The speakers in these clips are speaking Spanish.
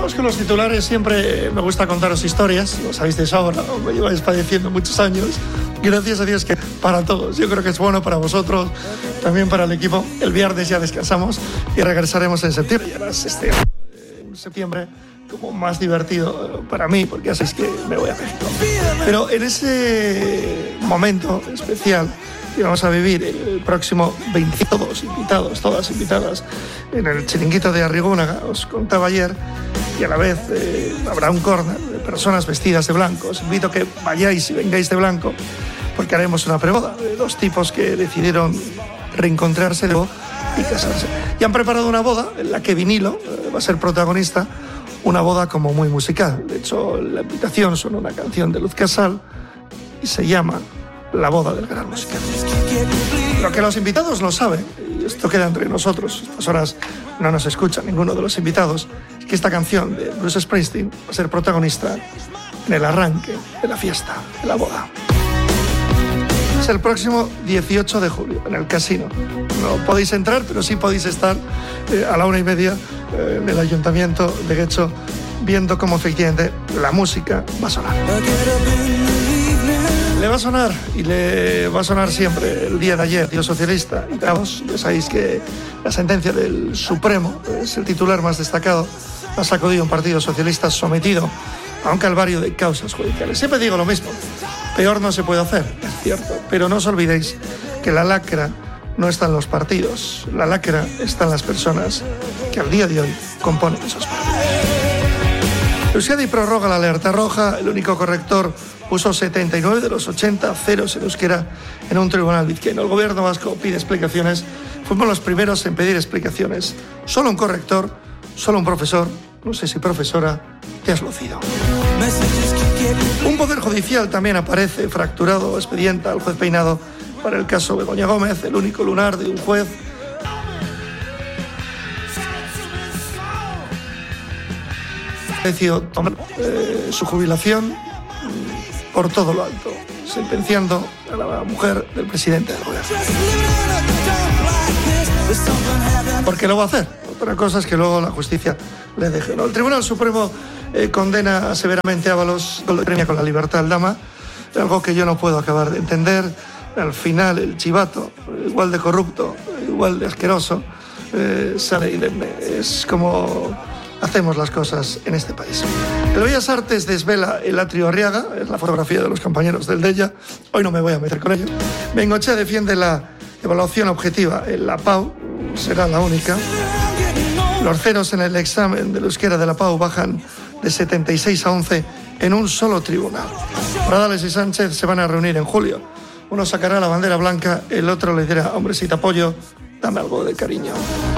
Vamos con los titulares. Siempre me gusta contaros historias, lo sabéis de sobra, me lleváis padeciendo muchos años. Gracias a Dios que para todos, yo creo que es bueno para vosotros, también para el equipo. El viernes ya descansamos y regresaremos en septiembre. Y además en septiembre como más divertido para mí, porque ya sabéis que me voy a México. Pero en ese momento especial que vamos a vivir el próximo 20, todos invitados, todas invitadas, en el chiringuito de Arrigúnaga, os contaba ayer, y a la vez habrá un córner de personas vestidas de blanco. Os invito a que vayáis y vengáis de blanco, porque haremos una preboda de dos tipos que decidieron reencontrarse y casarse. Y han preparado una boda en la que Vinilo va a ser protagonista, una boda como muy musical. De hecho, la invitación son una canción de Luz Casal y se llama La boda del gran musical. Lo que los invitados no saben, y esto queda entre nosotros, estas horas no nos escucha ninguno de los invitados, es que esta canción de Bruce Springsteen va a ser protagonista en el arranque de la fiesta, de la boda. Es el próximo 18 de julio, en el casino. No podéis entrar, pero sí podéis estar a la 1:30 en el Ayuntamiento de Getxo, viendo cómo efectivamente la música va a sonar. Le va a sonar, y le va a sonar siempre, el día de ayer, Dios Socialista. Y ya sabéis que la sentencia del Supremo es el titular más destacado. Ha sacudido un partido socialista sometido a un calvario de causas judiciales. Siempre digo lo mismo, peor no se puede hacer, es cierto, pero no os olvidéis que la lacra no está en los partidos, la lacra está en las personas que al día de hoy componen esos partidos. Euskadi prorroga la alerta roja. El único corrector puso 79 de los 80 ceros en euskera en un tribunal vizcaíno. El gobierno vasco pide explicaciones. Fuimos los primeros en pedir explicaciones. Solo un corrector, solo un profesor, no sé si profesora, te has lucido. Un poder judicial también aparece fracturado, expedienta al juez Peinado para el caso Begoña Gómez, el único lunar de un juez. Decidió tomar su jubilación por todo lo alto, sentenciando a la mujer del presidente del gobierno. Porque lo va a hacer. Otra cosa es que luego la justicia le deje, ¿no? El Tribunal Supremo condena severamente a Ábalos, lo premia con la libertad al Dama, algo que yo no puedo acabar de entender. Al final el chivato, igual de corrupto, igual de asqueroso, sale indemne. Es como hacemos las cosas en este país. El Bellas Artes desvela el atrio Arriaga, es la fotografía de los compañeros del Deia. Hoy no me voy a meter con ello. Bengoechea defiende la evaluación objetiva en la PAU, será la única. Los ceros en el examen del euskera de la PAU bajan de 76 a 11 en un solo tribunal. Pradales y Sánchez se van a reunir en julio. Uno sacará la bandera blanca, el otro le dirá, hombre, si te apoyo, dame algo de cariño.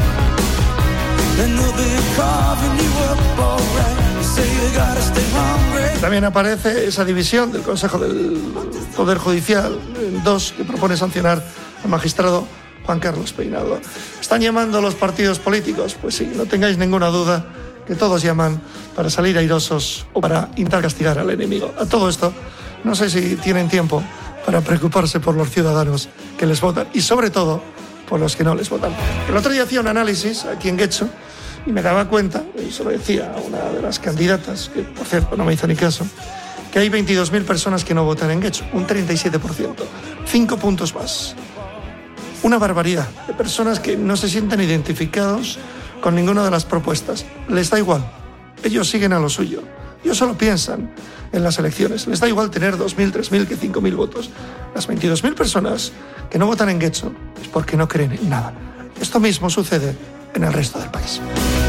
También aparece esa división del Consejo del Poder Judicial en dos, que propone sancionar al magistrado Juan Carlos Peinado. ¿Están llamando los partidos políticos? Pues sí, no tengáis ninguna duda que todos llaman para salir airosos o para intentar castigar al enemigo. A todo esto, no sé si tienen tiempo para preocuparse por los ciudadanos que les votan y sobre todo por los que no les votan. El otro día hacía un análisis aquí en Getxo y me daba cuenta, y se lo decía a una de las candidatas, que por cierto no me hizo ni caso, que hay 22.000 personas que no votan en Getxo, un 37%, 5 puntos más. Una barbaridad de personas que no se sienten identificados con ninguna de las propuestas. Les da igual, ellos siguen a lo suyo. Ellos solo piensan en las elecciones. Les da igual tener 2.000, 3.000 que 5.000 votos. Las 22.000 personas que no votan en Getxo es porque no creen en nada. Esto mismo sucede en el resto del país.